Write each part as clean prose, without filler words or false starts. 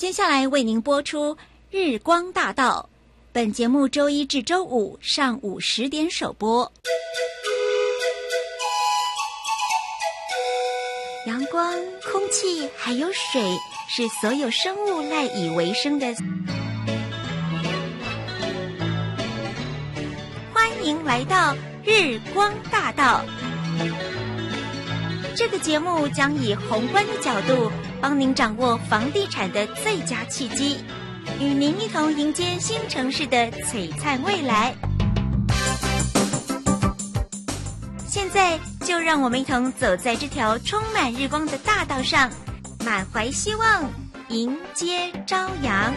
接下来为您播出日光大道，本节目周一至周五上午10点首播。阳光、空气还有水是所有生物赖以为生的。欢迎来到日光大道。这个节目将以宏观的角度帮您掌握房地产的最佳契机，与您一同迎接新城市的璀璨未来。现在就让我们一同走在这条充满日光的大道上，满怀希望，迎接朝阳。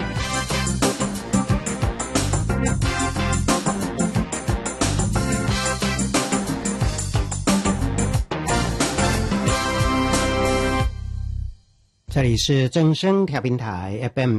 这里是正声调频台 FM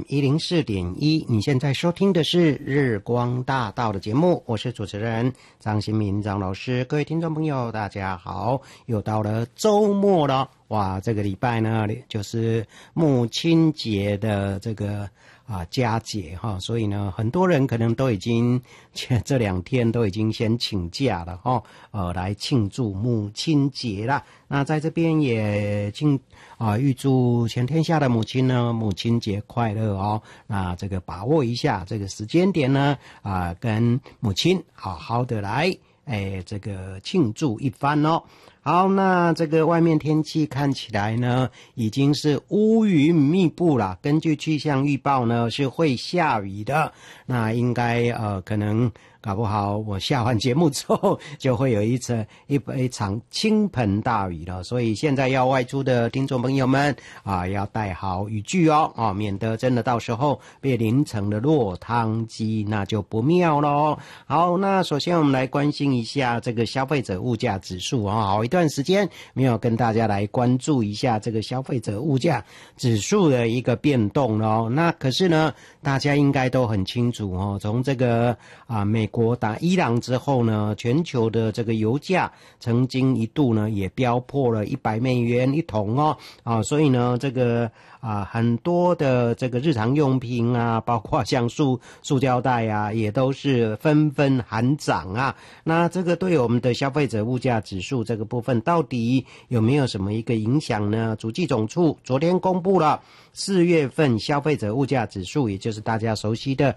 104.1，你现在收听的是日光大道的节目，我是主持人张新民张老师。各位听众朋友大家好，又到了周末了，哇，这个礼拜呢就是母亲节的这个佳节哈，所以呢很多人可能都已经这2天都已经先请假了哈，来庆祝母亲节啦。那在这边也预祝全天下的母亲呢母亲节快乐哦。那这个把握一下这个时间点呢跟母亲好好的来这个庆祝一番哦。好，那这个外面天气看起来呢已经是乌云密布了，根据气象预报呢是会下雨的，那应该可能搞不好我下完节目之后就会有一场倾盆大雨了，所以现在要外出的听众朋友们要带好雨具哦，免得真的到时候被淋成了落汤鸡，那就不妙咯。好，那首先我们来关心一下这个消费者物价指数好一段时间没有跟大家来关注一下这个消费者物价指数的一个变动咯。那可是呢大家应该都很清楚从这个美国打伊朗之后呢，全球的这个油价曾经一度呢也飙破了$100一桶所以呢这个很多的这个日常用品包括像塑胶袋也都是纷纷喊涨那这个对我们的消费者物价指数这个部分到底有没有什么一个影响呢？主计总处昨天公布了4月份消费者物价指数，也就是大家熟悉的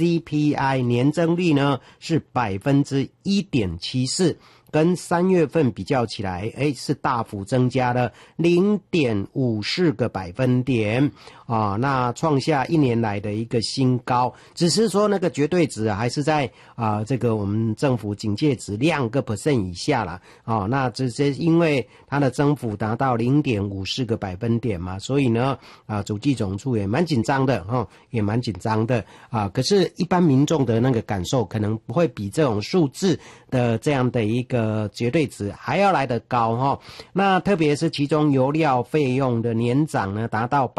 CPI 年增率呢是 1.74%，跟3月份比较起来是大幅增加了 0.54个百分点那创下1年来的一个新高，只是说那个绝对值还是在这个我们政府警戒值2个%以下啦那这些因为它的增幅达到 0.54个百分点嘛，所以呢主计总处也蛮紧张的可是一般民众的那个感受可能不会比这种数字的这样的一个绝对值还要来得高那特别是其中油料费用的年涨呢达到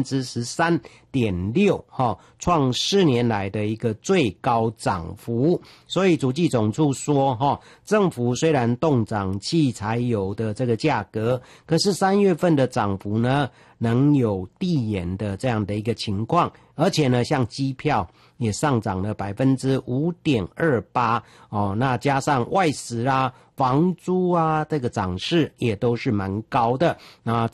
13.6%创4年来的一个最高涨幅。所以主计总处说政府虽然动涨汽柴油的这个价格，可是3月份的涨幅呢能有递延的这样的一个情况，而且呢像机票也上涨了 5.28% 那加上外食房租这个涨势也都是蛮高的